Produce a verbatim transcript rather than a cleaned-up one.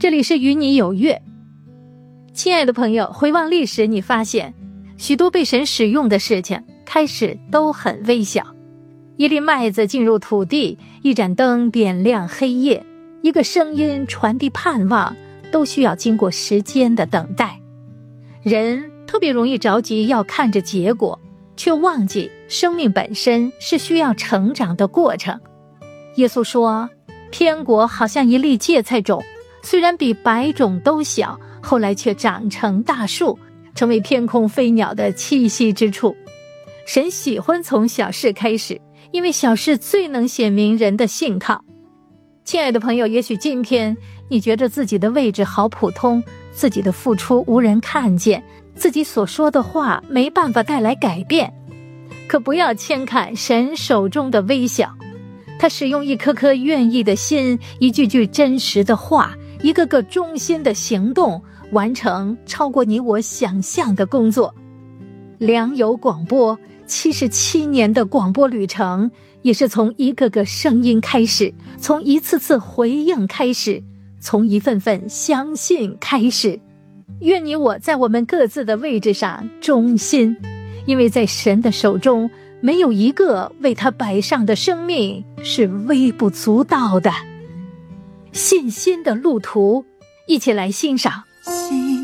这里是与你有约。亲爱的朋友，回望历史，你发现许多被神使用的事情开始都很微小。一粒麦子进入土地，一盏灯点亮黑夜，一个声音传递盼望，都需要经过时间的等待。人特别容易着急要看着结果，却忘记生命本身是需要成长的过程。耶稣说，天国好像一粒芥菜种，虽然比百种都小，后来却长成大树，成为天空飞鸟的栖息之处。神喜欢从小事开始，因为小事最能显明人的信靠。亲爱的朋友，也许今天你觉得自己的位置好普通，自己的付出无人看见，自己所说的话没办法带来改变。可不要轻看神手中的微小，他使用一颗颗愿意的心，一句句真实的话，一个个忠心的行动，完成超过你我想象的工作。良友广播七十七年的广播旅程，也是从一个个声音开始，从一次次回应开始，从一份份相信开始。愿你我在我们各自的位置上忠心，因为在神的手中，没有一个为他摆上的生命是微不足道的。信心的路途，一起来欣赏。 信